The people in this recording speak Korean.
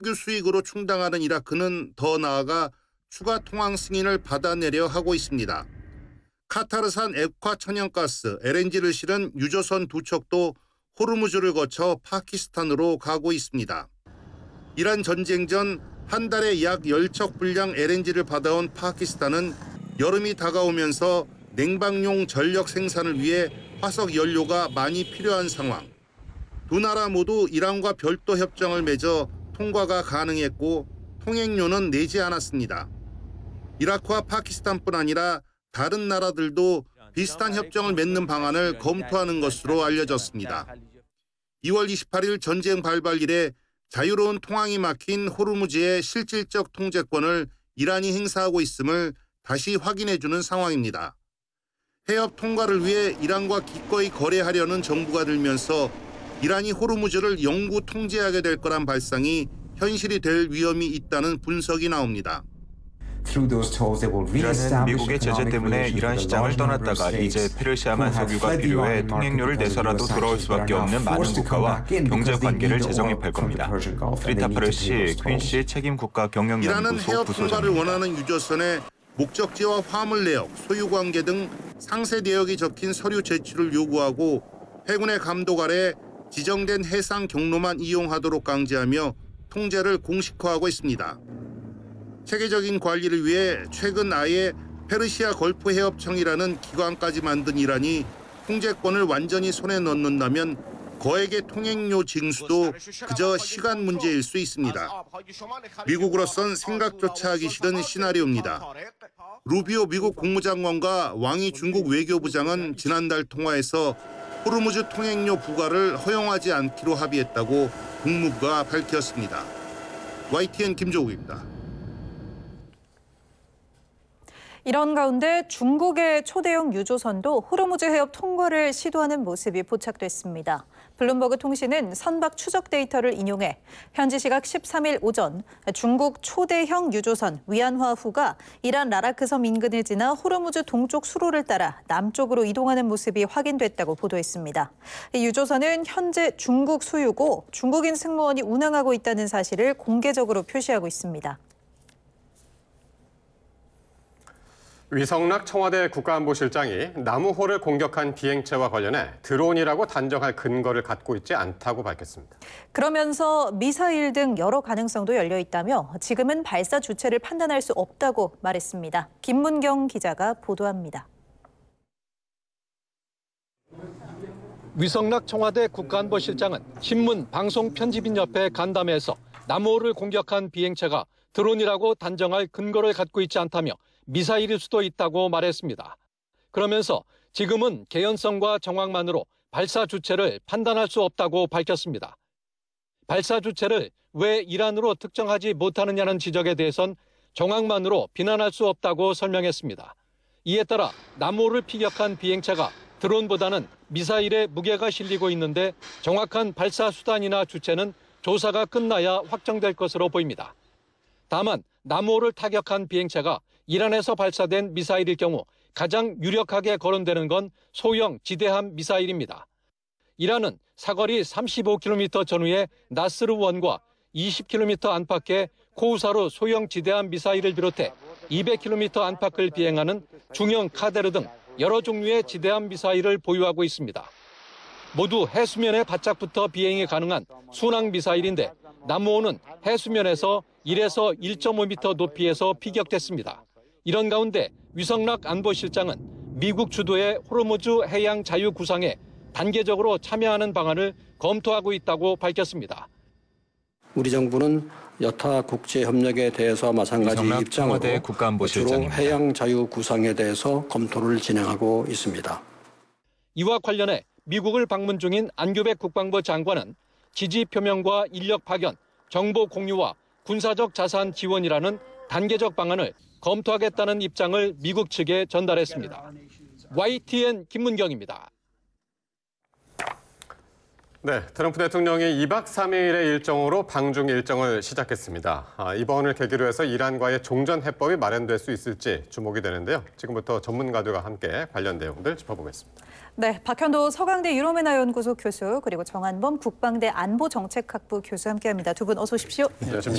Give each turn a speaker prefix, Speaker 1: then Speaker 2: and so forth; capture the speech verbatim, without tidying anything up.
Speaker 1: 석유 수익으로 충당하는 이라크는 더 나아가 추가 통항 승인을 받아내려 하고 있습니다. 카타르산 액화 천연가스 엘엔지를 실은 유조선 두 척도 호르무즈를 거쳐 파키스탄으로 가고 있습니다. 이란 전쟁 전 한 달에 약 십 척 분량 엘엔지를 받아온 파키스탄은 여름이 다가오면서 냉방용 전력 생산을 위해 화석 연료가 많이 필요한 상황. 두 나라 모두 이란과 별도 협정을 맺어 통과가 가능했고 통행료는 내지 않았습니다. 이라크와 파키스탄뿐 아니라 다른 나라들도 비슷한 협정을 맺는 방안을 검토하는 것으로 알려졌습니다. 이월 이십팔일 전쟁 발발 이래 자유로운 통항이 막힌 호르무즈의 실질적 통제권을 이란이 행사하고 있음을 다시 확인해주는 상황입니다. 해협 통과를 위해 이란과 기꺼이 거래하려는 정부가 들면서 이란이 호르무즈를 영구 통제하게 될 거란 발상이 현실이 될 위험이 있다는 분석이 나옵니다.
Speaker 2: 이란은 미국의 제재 때문에 이란 시장을 떠났다가 이제 페르시아만 석유가 필요해 통행료를 내서라도 돌아올 수밖에 없는 많은 국가와 경제 관계를 재정립할 겁니다. 프리타 파르시 퀸시 책임 국가 경영연구소
Speaker 1: 이란은 해협 통과를 원하는 유조선에 목적지와 화물 내역, 소유 관계 등 상세 내역이 적힌 서류 제출을 요구하고 해군의 감독 아래 지정된 해상 경로만 이용하도록 강제하며 통제를 공식화하고 있습니다. 체계적인 관리를 위해 최근 아예 페르시아 걸프 해협청이라는 기관까지 만든 이란이 통제권을 완전히 손에 넣는다면 거액의 통행료 징수도 그저 시간 문제일 수 있습니다. 미국으로선 생각조차 하기 싫은 시나리오입니다. 루비오 미국 국무장관과 왕이 중국 외교부장은 지난달 통화에서 호르무즈 통행료 부과를 허용하지 않기로 합의했다고 국무부가 밝혔습니다. 와이티엔 김조국입니다.
Speaker 3: 이런 가운데 중국의 초대형 유조선도 호르무즈 해협 통과를 시도하는 모습이 포착됐습니다. 블룸버그 통신은 선박 추적 데이터를 인용해 현지 시각 십삼일 오전 중국 초대형 유조선 위안화후가 이란 라라크 섬 인근을 지나 호르무즈 동쪽 수로를 따라 남쪽으로 이동하는 모습이 확인됐다고 보도했습니다. 이 유조선은 현재 중국 소유고 중국인 승무원이 운항하고 있다는 사실을 공개적으로 표시하고 있습니다.
Speaker 4: 위성락 청와대 국가안보실장이 나무호를 공격한 비행체와 관련해 드론이라고 단정할 근거를 갖고 있지 않다고 밝혔습니다.
Speaker 3: 그러면서 미사일 등 여러 가능성도 열려 있다며 지금은 발사 주체를 판단할 수 없다고 말했습니다. 김문경 기자가 보도합니다.
Speaker 5: 위성락 청와대 국가안보실장은 신문 방송 편집인협회 간담회에서 나무호를 공격한 비행체가 드론이라고 단정할 근거를 갖고 있지 않다며 미사일일 수도 있다고 말했습니다. 그러면서 지금은 개연성과 정확만으로 발사 주체를 판단할 수 없다고 밝혔습니다. 발사 주체를 왜 이란으로 특정하지 못하느냐는 지적에 대해선 정확만으로 비난할 수 없다고 설명했습니다. 이에 따라 나무호를 피격한 비행체가 드론보다는 미사일에 무게가 실리고 있는데 정확한 발사 수단이나 주체는 조사가 끝나야 확정될 것으로 보입니다. 다만 나무호를 타격한 비행체가 이란에서 발사된 미사일일 경우 가장 유력하게 거론되는 건 소형 지대함 미사일입니다. 이란은 사거리 삼십오 킬로미터 전후의 나스르원과 이십 킬로미터 안팎의 코우사르 소형 지대함 미사일을 비롯해 이백 킬로미터 안팎을 비행하는 중형 카데르 등 여러 종류의 지대함 미사일을 보유하고 있습니다. 모두 해수면에 바짝 붙어 비행이 가능한 순항 미사일인데 나무호는 해수면에서 일에서 일 점 오 미터 높이에서 피격됐습니다. 이런 가운데 위성락 안보실장은 미국 주도의 호르무즈 해양 자유 구상에 단계적으로 참여하는 방안을 검토하고 있다고 밝혔습니다.
Speaker 6: 우리 정부는 여타 국제 협력에 대해서 마찬가지 입장으로 주로 해양 자유 구상에 대해서 검토를 진행하고 있습니다.
Speaker 5: 이와 관련해 미국을 방문 중인 안규백 국방부 장관은 지지 표명과 인력 파견, 정보 공유와 군사적 자산 지원이라는 단계적 방안을 검토하겠다는 입장을 미국 측에 전달했습니다. 와이티엔 김문경입니다.
Speaker 4: 네, 트럼프 대통령이 이박 삼일의 일정으로 방중 일정을 시작했습니다. 아, 이번을 계기로 해서 이란과의 종전 해법이 마련될 수 있을지 주목이 되는데요. 지금부터 전문가들과 함께 관련 내용들 짚어보겠습니다.
Speaker 3: 네, 박현도 서강대 유로메나 연구소 교수 그리고 정한범 국방대 안보정책학부 교수 함께합니다. 두 분 어서 오십시오.
Speaker 4: 네,